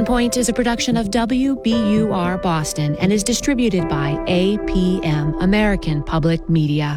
On Point is a production of WBUR Boston and is distributed by APM, American Public Media.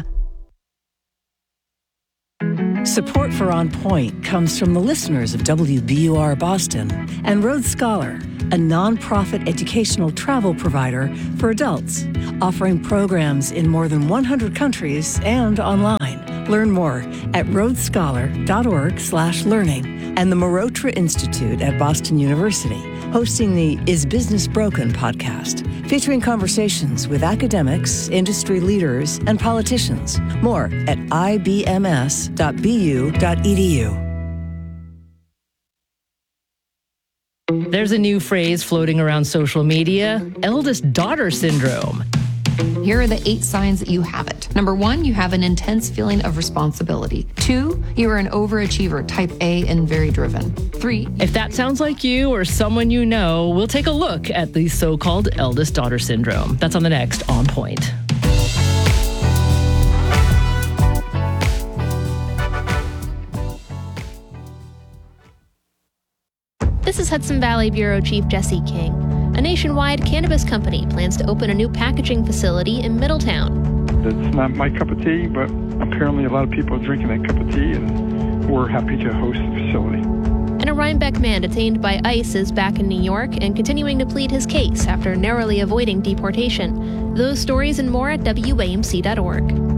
Support for On Point comes from the listeners of WBUR Boston and Rhodes Scholar, a nonprofit educational travel provider for adults, offering programs in more than 100 countries and online. Learn more at rhodesscholar.org/learning. And the Marotra Institute at Boston University, hosting the Is Business Broken podcast, featuring conversations with academics, industry leaders, and politicians. More at ibms.bu.edu. There's a new phrase floating around social media, eldest daughter syndrome. Here are the 8 signs that you have it. Number 1, you have an intense feeling of responsibility. 2, you are an overachiever, type A and very driven. 3, if that sounds like you or someone you know, we'll take a look at the so-called eldest daughter syndrome. That's on the next On Point. This is Hudson Valley Bureau Chief Jesse King. A nationwide cannabis company plans to open a new packaging facility in Middletown. It's not my cup of tea, but apparently a lot of people are drinking that cup of tea, and we're happy to host the facility. And a Rhinebeck man detained by ICE is back in New York and continuing to plead his case after narrowly avoiding deportation. Those stories and more at WAMC.org.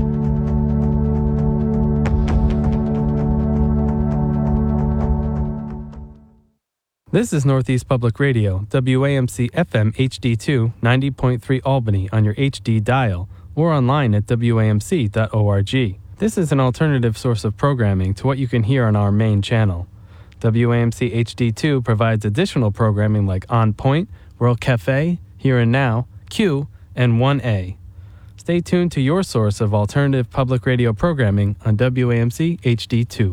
This is Northeast Public Radio, WAMC FM HD2, 90.3 Albany on your HD dial, or online at WAMC.org. This is an alternative source of programming to what you can hear on our main channel. WAMC HD2 provides additional programming like On Point, World Cafe, Here and Now, Q, and 1A. Stay tuned to your source of alternative public radio programming on WAMC HD2.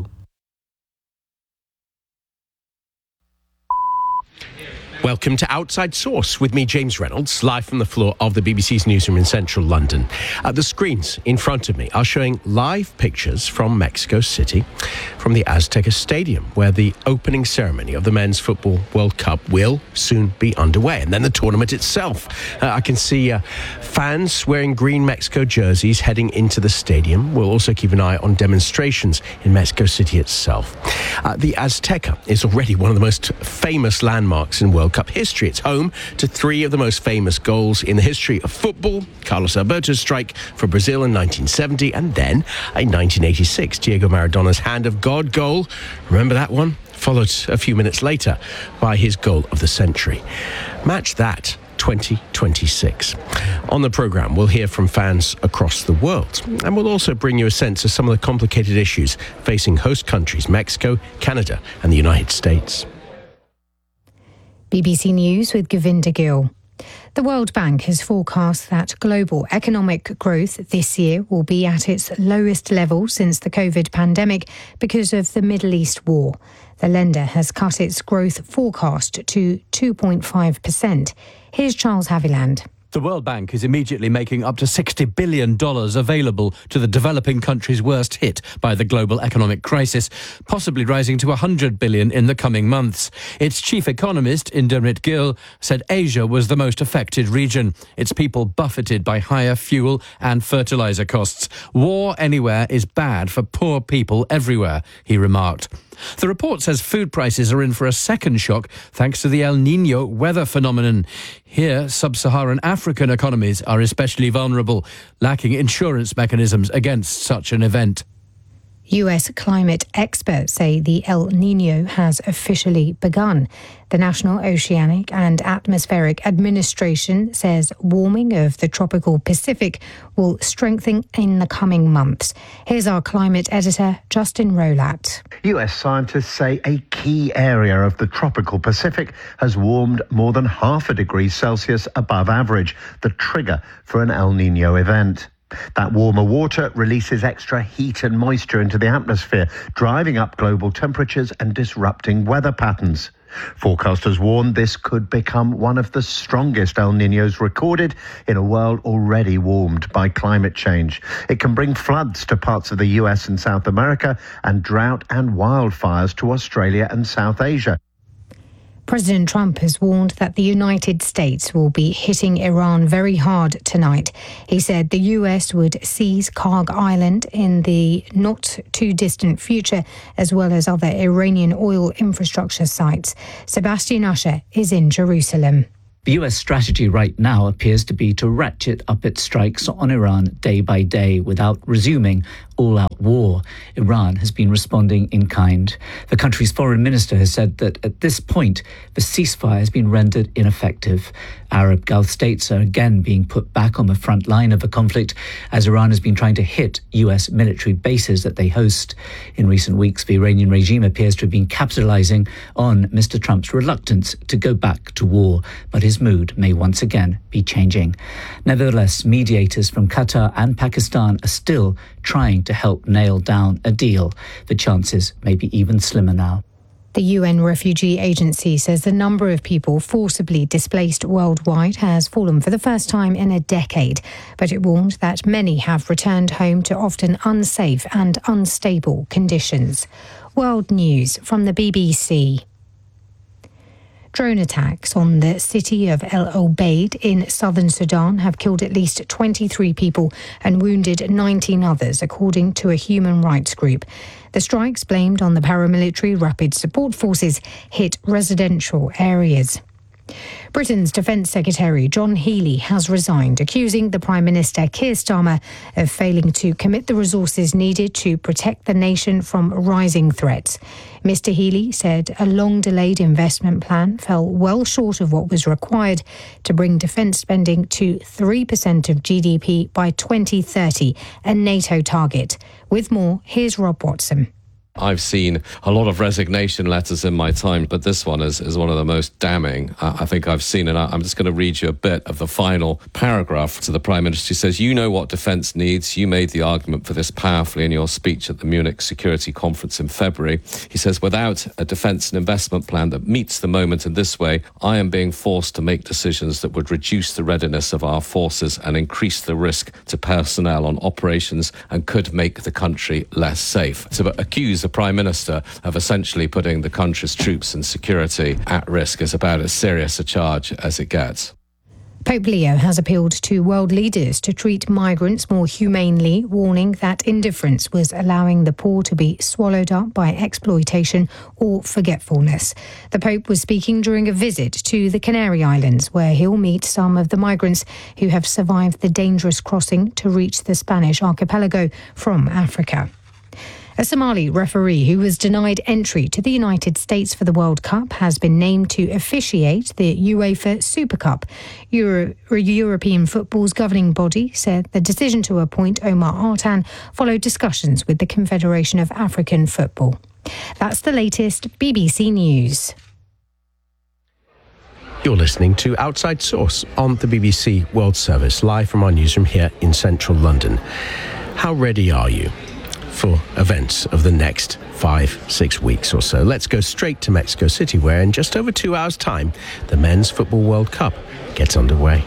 Welcome to Outside Source with me, James Reynolds, live from the floor of the BBC's newsroom in central London. The screens in front of me are showing live pictures from Mexico City, from the Azteca Stadium, where the opening ceremony of the Men's Football World Cup will soon be underway, and then the tournament itself. I can see fans wearing green Mexico jerseys heading into the stadium. We'll also keep an eye on demonstrations in Mexico City itself. The Azteca is already one of the most famous landmarks in World Cup history. It's home to 3 of the most famous goals in the history of football. Carlos Alberto's strike for Brazil in 1970, and then a 1986 Diego Maradona's Hand of God goal. Remember that one? Followed a few minutes later by his goal of the century. Match that 2026. On the programme, we'll hear from fans across the world, and we'll also bring you a sense of some of the complicated issues facing host countries Mexico, Canada and the United States. BBC News with Govinda Gill. The World Bank has forecast that global economic growth this year will be at its lowest level since the COVID pandemic because of the Middle East war. The lender has cut its growth forecast to 2.5%. Here's Charles Haviland. The World Bank is immediately making up to $60 billion available to the developing countries worst hit by the global economic crisis, possibly rising to $100 billion in the coming months. Its chief economist, Indermit Gill, said Asia was the most affected region, its people buffeted by higher fuel and fertilizer costs. War anywhere is bad for poor people everywhere, he remarked. The report says food prices are in for a second shock thanks to the El Niño weather phenomenon. Here, sub-Saharan African economies are especially vulnerable, lacking insurance mechanisms against such an event. US climate experts say the El Niño has officially begun. The National Oceanic and Atmospheric Administration says warming of the tropical Pacific will strengthen in the coming months. Here's our climate editor, Justin Rolat. US scientists say a key area of the tropical Pacific has warmed more than 0.5 degrees Celsius above average, the trigger for an El Niño event. That warmer water releases extra heat and moisture into the atmosphere, driving up global temperatures and disrupting weather patterns. Forecasters warn this could become one of the strongest El Niños recorded in a world already warmed by climate change. It can bring floods to parts of the US and South America and drought and wildfires to Australia and South Asia. President Trump has warned that the United States will be hitting Iran very hard tonight. He said the US would seize Karg Island in the not too distant future, as well as other Iranian oil infrastructure sites. Sebastian Usher is in Jerusalem. The US strategy right now appears to be to ratchet up its strikes on Iran day by day without resuming all-out war. Iran has been responding in kind. The country's foreign minister has said that at this point, the ceasefire has been rendered ineffective. Arab Gulf states are again being put back on the front line of the conflict as Iran has been trying to hit US military bases that they host. In recent weeks, the Iranian regime appears to have been capitalizing on Mr. Trump's reluctance to go back to war, but his mood may once again be changing. Nevertheless, mediators from Qatar and Pakistan are still trying to help nail down a deal. The chances may be even slimmer now. The UN Refugee Agency says the number of people forcibly displaced worldwide has fallen for the first time in a decade, but it warned that many have returned home to often unsafe and unstable conditions. World News from the BBC. Drone attacks on the city of El Obeid in southern Sudan have killed at least 23 people and wounded 19 others, according to a human rights group. The strikes, blamed on the paramilitary Rapid Support Forces, hit residential areas. Britain's Defence Secretary John Healey has resigned, accusing the Prime Minister Keir Starmer of failing to commit the resources needed to protect the nation from rising threats. Mr. Healey said a long-delayed investment plan fell well short of what was required to bring defence spending to 3% of GDP by 2030, a NATO target. With more, here's Rob Watson. I've seen a lot of resignation letters in my time, but this one is one of the most damning I think I've seen. And I'm just going to read you a bit of the final paragraph to the Prime Minister. He says, "You know what defence needs. You made the argument for this powerfully in your speech at the Munich Security Conference in February." He says, "Without a defence and investment plan that meets the moment in this way, I am being forced to make decisions that would reduce the readiness of our forces and increase the risk to personnel on operations and could make the country less safe." To accuse the Prime Minister of essentially putting the country's troops and security at risk is about as serious a charge as it gets. Pope Leo has appealed to world leaders to treat migrants more humanely, warning that indifference was allowing the poor to be swallowed up by exploitation or forgetfulness. The Pope was speaking during a visit to the Canary Islands, where he'll meet some of the migrants who have survived the dangerous crossing to reach the Spanish archipelago from Africa. A Somali referee who was denied entry to the United States for the World Cup has been named to officiate the UEFA Super Cup. European football's governing body said the decision to appoint Omar Artan followed discussions with the Confederation of African Football. That's the latest BBC News. You're listening to Outside Source on the BBC World Service, live from our newsroom here in central London. How ready are you for events of the next 5-6 weeks or so? Let's go straight to Mexico City, where in just over 2 hours' time, the Men's Football World Cup gets underway.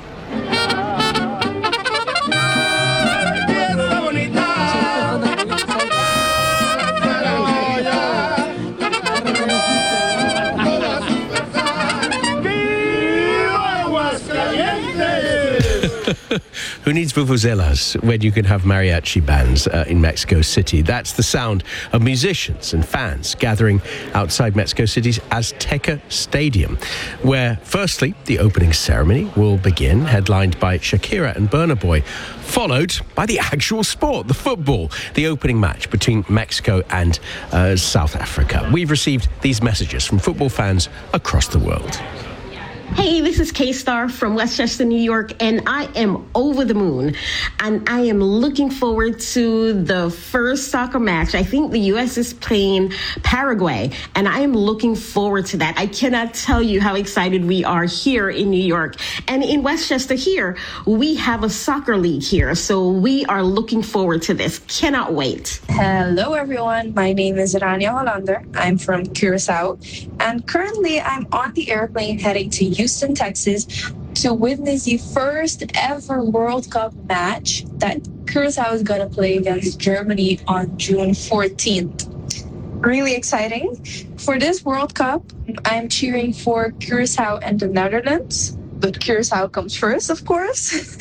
Who needs vuvuzelas when you can have mariachi bands in Mexico City? That's the sound of musicians and fans gathering outside Mexico City's Azteca Stadium, where firstly the opening ceremony will begin, headlined by Shakira and Burna Boy, followed by the actual sport, the football, the opening match between Mexico and South Africa. We've received these messages from football fans across the world. Hey, this is K-Star from Westchester, New York, and I am over the moon. And I am looking forward to the first soccer match. I think the U.S. is playing Paraguay, and I am looking forward to that. I cannot tell you how excited we are here in New York. And in Westchester here, we have a soccer league here, so we are looking forward to this. Cannot wait. Hello, everyone. My name is Rania Hollander. I'm from Curacao, and currently I'm on the airplane heading to Houston, Texas, to witness the first ever World Cup match that Curacao is going to play against Germany on June 14th. really exciting. For this World Cup, I'm cheering for Curacao and the Netherlands. But Curacao comes first, of course.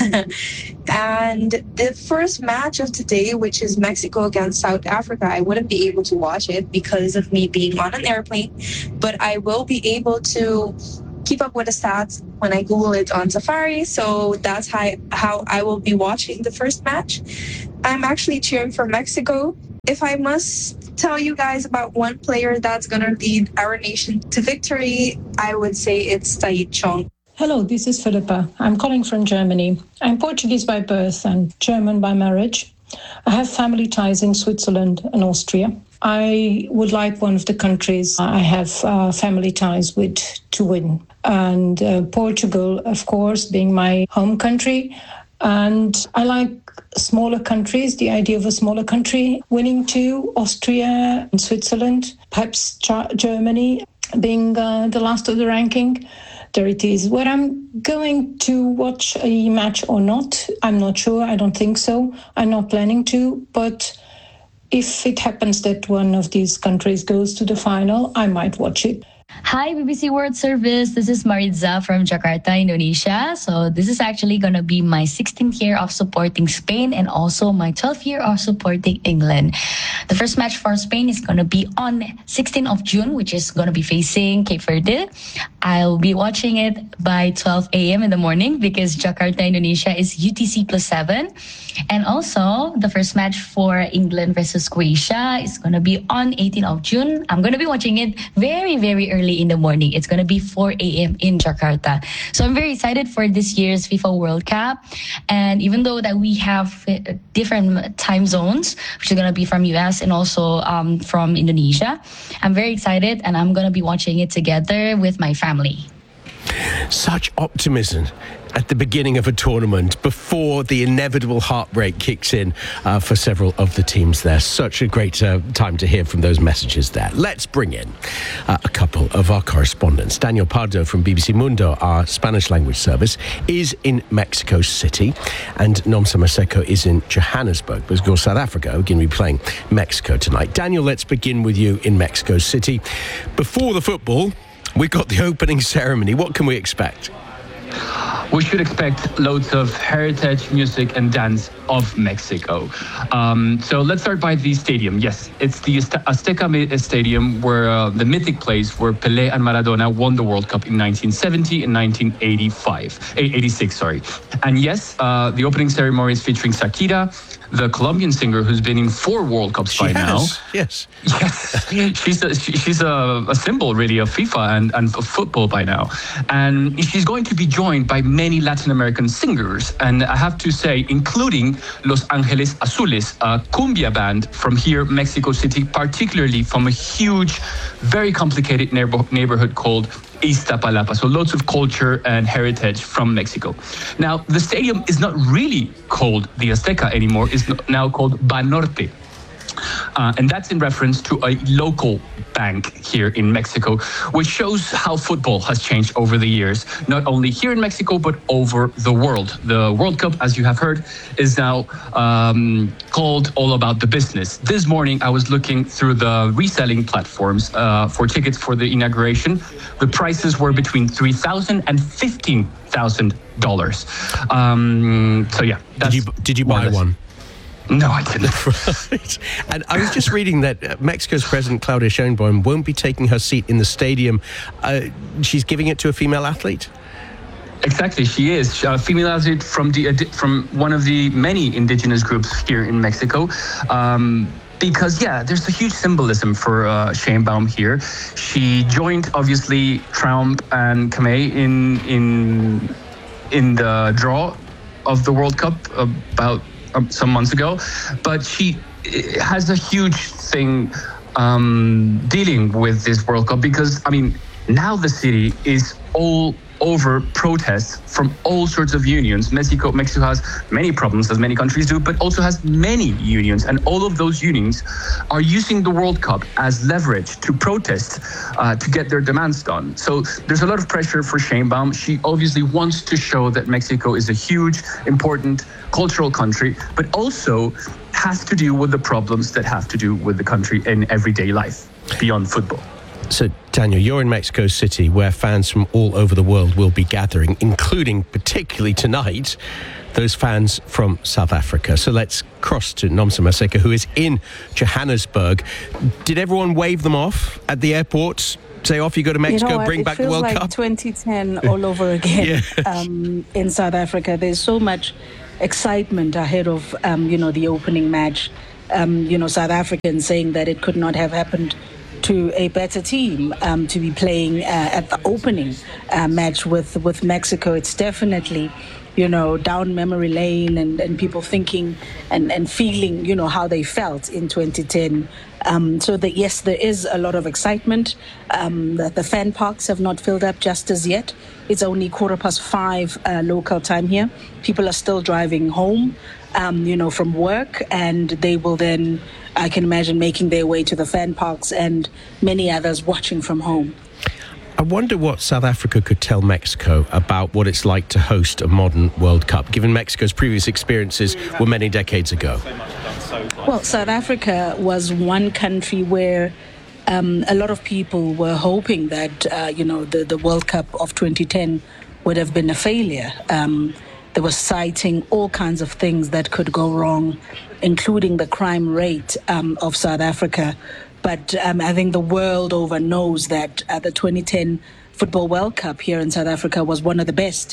And the first match of today, which is Mexico against South Africa, I wouldn't be able to watch it because of me being on an airplane. But I will be able to keep up with the stats when I Google it on Safari. So that's how I will be watching the first match. I'm actually cheering for Mexico. If I must tell you guys about one player that's going to lead our nation to victory, I would say it's Tahith Chong. Hello, this is Philippa. I'm calling from Germany. I'm Portuguese by birth and German by marriage. I have family ties in Switzerland and Austria. I would like one of the countries I have family ties with to win. And Portugal, of course, being my home country. And I like smaller countries, the idea of a smaller country winning too, Austria and Switzerland, perhaps Germany being the last of the ranking. There it is. Whether I'm going to watch a match or not, I'm not sure. I don't think so. I'm not planning to. But if it happens that one of these countries goes to the final, I might watch it. Hi, BBC World Service. This is Maritza from Jakarta, Indonesia. So this is actually going to be my 16th year of supporting Spain and also my 12th year of supporting England. The first match for Spain is going to be on 16th of June, which is going to be facing Cape Verde. I'll be watching it by 12 a.m. in the morning because Jakarta, Indonesia is UTC +7. And also, the first match for England versus Croatia is going to be on 18th of June. I'm going to be watching it very, very early in the morning. It's going to be 4 a.m. in Jakarta. So I'm very excited for this year's FIFA World Cup. And even though that we have different time zones, which is going to be from US and also from Indonesia, I'm very excited and I'm going to be watching it together with my family. Such optimism at the beginning of a tournament before the inevitable heartbreak kicks in for several of the teams there. Such a great time to hear from those messages there. Let's bring in a couple of our correspondents. Daniel Pardo from BBC Mundo, our Spanish language service, is in Mexico City, and Nomsa Maseko is in Johannesburg, because South Africa are going to be playing Mexico tonight. Daniel, let's begin with you in Mexico City. Before the football, we've got the opening ceremony. What can we expect? We should expect loads of heritage, music and dance of Mexico. So let's start by the stadium. Yes, it's the Azteca Stadium, where the mythic place where Pelé and Maradona won the World Cup in 1970 and 1986. And yes, the opening ceremony is featuring Shakira, the Colombian singer who's been in 4 World Cups by now. Yes. She's a symbol really of FIFA and of football by now. And she's going to be joined by many Latin American singers. And I have to say, including Los Angeles Azules, a cumbia band from here, Mexico City, particularly from a huge, very complicated neighborhood called Iztapalapa. So lots of culture and heritage from Mexico. Now, the stadium is not really called the Azteca anymore. It's now called Banorte. And that's in reference to a local bank here in Mexico, which shows how football has changed over the years, not only here in Mexico, but over the world. The World Cup, as you have heard, is now called all about the business. This morning, I was looking through the reselling platforms for tickets for the inauguration. The prices were between $3,000 and $15,000. So yeah. Did you buy one? No, I didn't. Right. And I was just reading that Mexico's President Claudia Sheinbaum won't be taking her seat in the stadium. She's giving it to a female athlete? Exactly, she is. A female athlete from one of the many indigenous groups here in Mexico. Because, there's a huge symbolism for Sheinbaum here. She joined, obviously, Trump and Kamei in the draw of the World Cup about some months ago, but she has a huge thing dealing with this World Cup because, now the city is all over protests from all sorts of unions. Mexico has many problems, as many countries do, but also has many unions, and all of those unions are using the World Cup as leverage to protest, to get their demands done. So there's a lot of pressure for Sheinbaum. She obviously wants to show that Mexico is a huge, important cultural country, but also has to deal with the problems that have to do with the country in everyday life. beyond football. So, Daniel, you're in Mexico City, where fans from all over the world will be gathering, including, particularly tonight, those fans from South Africa. So let's cross to Nomsa Maseko, who is in Johannesburg. Did everyone wave them off at the airport? Say off you go to Mexico, bring back the World Cup? It feels like 2010 all over again in South Africa. There's so much excitement ahead of, the opening match. South Africans saying that it could not have happened to a better team to be playing at the opening match with Mexico. It's definitely, down memory lane and people thinking and feeling, how they felt in 2010. Yes, there is a lot of excitement. The fan parks have not filled up just as yet. It's only 5:15 local time here. People are still driving home, from work, and they will then, I can imagine, making their way to the fan parks and many others watching from home. I wonder what South Africa could tell Mexico about what it's like to host a modern World Cup, given Mexico's previous experiences were many decades ago. Well, South Africa was one country where a lot of people were hoping that, the World Cup of 2010 would have been a failure. They were citing all kinds of things that could go wrong, including the crime rate of South Africa. But I think the world over knows that the 2010 Football World Cup here in South Africa was one of the best.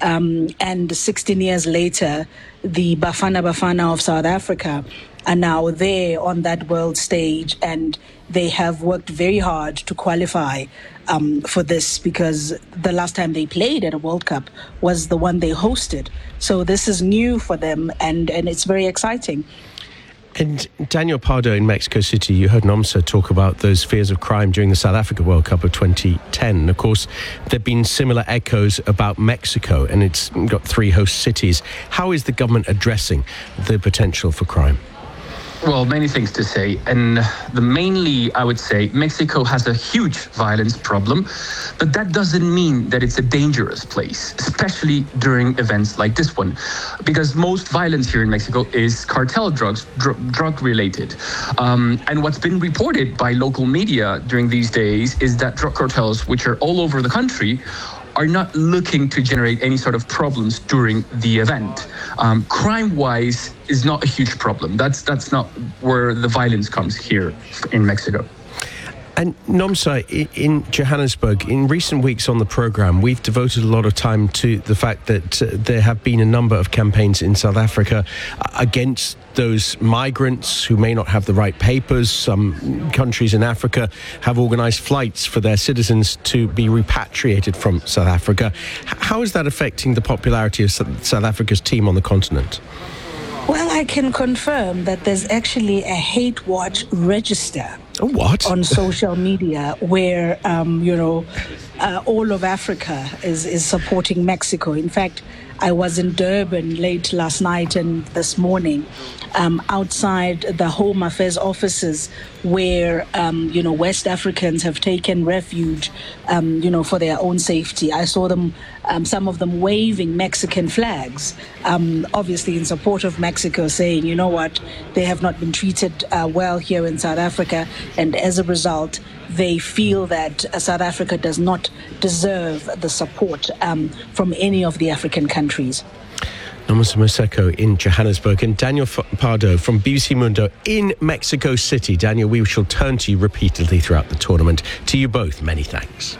And 16 years later, the Bafana Bafana of South Africa are now there on that world stage, and they have worked very hard to qualify for this, because the last time they played at a World Cup was the one they hosted. So this is new for them, and it's very exciting. And Daniel Pardo in Mexico City, you heard Nomsa talk about those fears of crime during the South Africa World Cup of 2010. Of course, there have been similar echoes about Mexico, and it's got 3 host cities. How is the government addressing the potential for crime? Well, many things to say. And mainly, I would say, Mexico has a huge violence problem, but that doesn't mean that it's a dangerous place, especially during events like this one. Because most violence here in Mexico is cartel drugs, drug related. And what's been reported by local media during these days is that drug cartels, which are all over the country, are not looking to generate any sort of problems during the event. Crime-wise is not a huge problem. That's not where the violence comes here in Mexico. And Nomsa, in Johannesburg, in recent weeks on the programme, we've devoted a lot of time to the fact that there have been a number of campaigns in South Africa against those migrants who may not have the right papers. Some countries in Africa have organised flights for their citizens to be repatriated from South Africa. How is that affecting the popularity of South Africa's team on the continent? Well, I can confirm that there's actually a hate watch register. What? On social media where, all of Africa is supporting Mexico. In fact, I was in Durban late last night and this morning outside the Home Affairs offices where, West Africans have taken refuge, for their own safety. I saw them, some of them waving Mexican flags, obviously in support of Mexico, saying, you know what, they have not been treated well here in South Africa. And as a result, they feel that South Africa does not deserve the support from any of the African countries. Nomsa Maseko in Johannesburg and Daniel Pardo from BBC Mundo in Mexico City. Daniel, we shall turn to you repeatedly throughout the tournament. To you both, many thanks.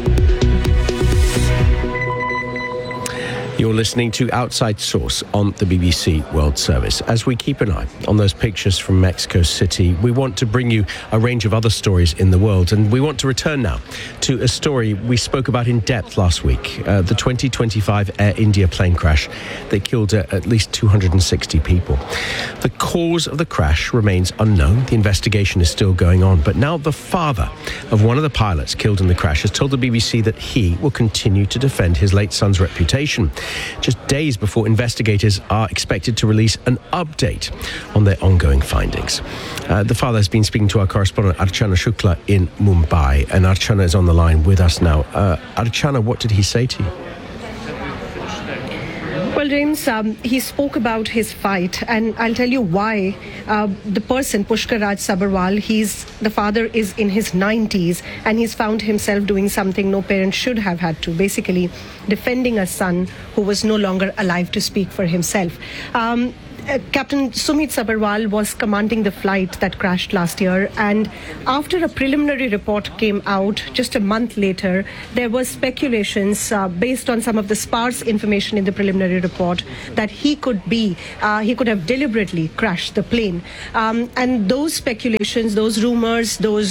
You're listening to Outside Source on the BBC World Service. As we keep an eye on those pictures from Mexico City, we want to bring you a range of other stories in the world. And we want to return now to a story we spoke about in depth last week, the 2025 Air India plane crash that killed at least 260 people. The cause of the crash remains unknown. The investigation is still going on. But now the father of one of the pilots killed in the crash has told the BBC that he will continue to defend his late son's reputation, just days before investigators are expected to release an update on their ongoing findings. The father has been speaking to our correspondent Archana Shukla in Mumbai, and Archana is on the line with us now. Archana, what did he say to you? Well, Well, James, he spoke about his fight, and I'll tell you why. The person, Pushkar Raj Sabharwal, the father is in his 90s, and he's found himself doing something no parent should have had to, basically defending a son who was no longer alive to speak for himself. Captain Sumit Sabharwal was commanding the flight that crashed last year, and after a preliminary report came out just a month later, there were speculations based on some of the sparse information in the preliminary report that he could have deliberately crashed the plane. And those speculations, those rumors,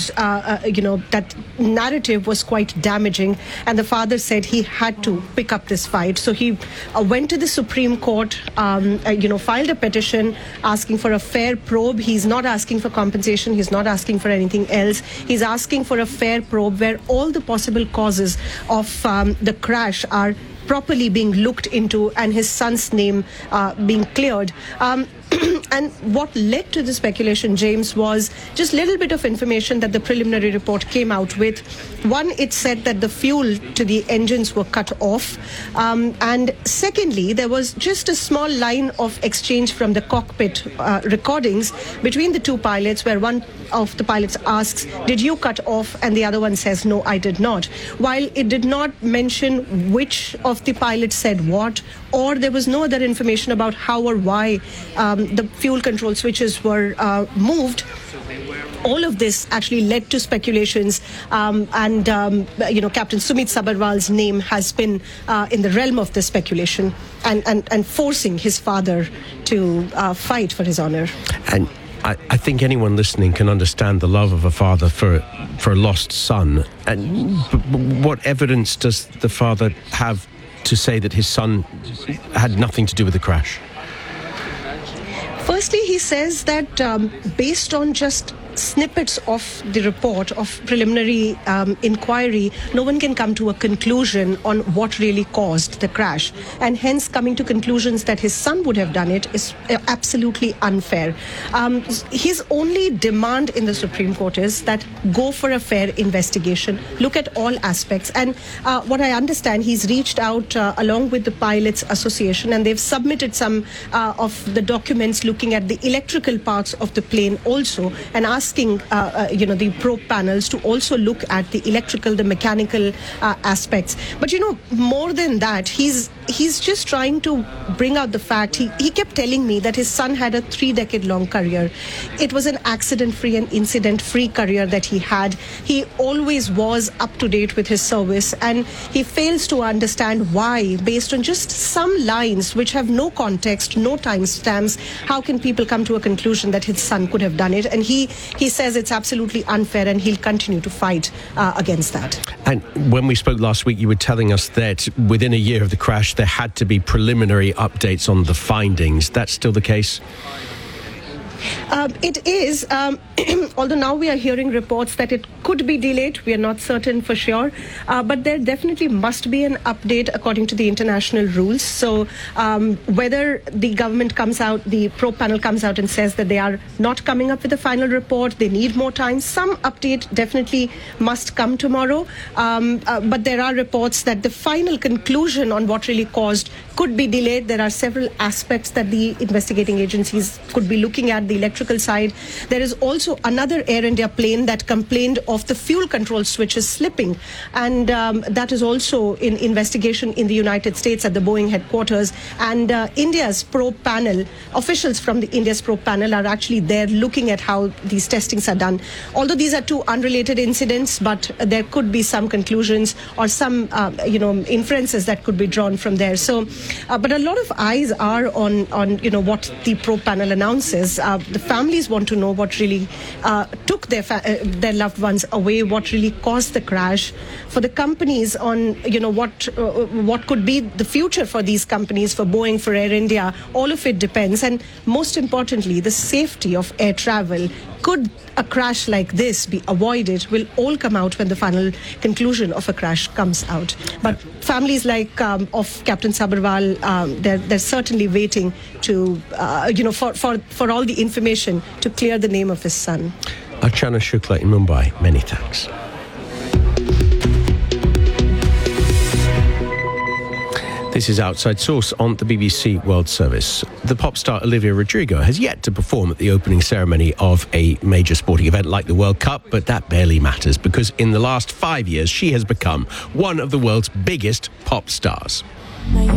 that narrative was quite damaging, and the father said he had to pick up this fight. So he went to the Supreme Court, filed a petition asking for a fair probe. He's not asking for compensation. He's not asking for anything else. He's asking for a fair probe where all the possible causes of the crash are properly being looked into and his son's name being cleared. And what led to the speculation, James, was just a little bit of information that the preliminary report came out with. One, it said that the fuel to the engines were cut off. And secondly, there was just a small line of exchange from the cockpit recordings between the two pilots, where one of the pilots asks, "Did you cut off?" And the other one says, "No, I did not." While it did not mention which of the pilots said what, or there was no other information about how or why the fuel control switches were moved. All of this actually led to speculations, and Captain Sumit Sabharwal's name has been in the realm of the speculation and forcing his father to fight for his honor. And I think anyone listening can understand the love of a father for a lost son. And what evidence does the father have to say that his son had nothing to do with the crash? Firstly, he says that based on just snippets of the report of preliminary inquiry, no one can come to a conclusion on what really caused the crash, and hence coming to conclusions that his son would have done it is absolutely unfair. His only demand in the Supreme Court is that go for a fair investigation, look at all aspects, and what I understand, he's reached out along with the Pilots Association, and they've submitted some of the documents looking at the electrical parts of the plane also, and asking the probe panels to also look at the electrical, the mechanical aspects. But more than that, he's just trying to bring out the fact. He kept telling me that his son had a 3-decade-long career. It was an accident-free and incident-free career that he had. He always was up to date with his service, and he fails to understand why, based on just some lines which have no context, no timestamps, how can people come to a conclusion that his son could have done it? And he says it's absolutely unfair, and he'll continue to fight against that. And when we spoke last week, you were telling us that within a year of the crash, there had to be preliminary updates on the findings. That's still the case? It is, although now we are hearing reports that it could be delayed. We are not certain for sure, but there definitely must be an update according to the international rules. So whether the government comes out, the probe panel comes out and says that they are not coming up with a final report, they need more time, some update definitely must come tomorrow. But there are reports that the final conclusion on what really caused could be delayed. There are several aspects that the investigating agencies could be looking at, the electrical side. There is also another Air India plane that complained of the fuel control switches slipping, and that is also in investigation in the United States at the Boeing headquarters. And India's probe panel, officials from the India's probe panel are actually there looking at how these testings are done. Although these are two unrelated incidents, but there could be some conclusions or some inferences that could be drawn from there. So, but a lot of eyes are on what the probe panel announces. The families want to know what really took their loved ones away, what really caused the crash. For the companies, on what could be the future for these companies, for Boeing, for Air India, all of it depends. And most importantly, the safety of air travel. Could a crash like this be avoided? Will all come out when the final conclusion of a crash comes out. But families like of Captain Sabharwal, they're certainly waiting to, for all the information to clear the name of his son. Archana Shukla in Mumbai, many thanks. This is Outside Source on the BBC World Service. The pop star Olivia Rodrigo has yet to perform at the opening ceremony of a major sporting event like the World Cup, but that barely matters because in the last 5 years she has become one of the world's biggest pop stars.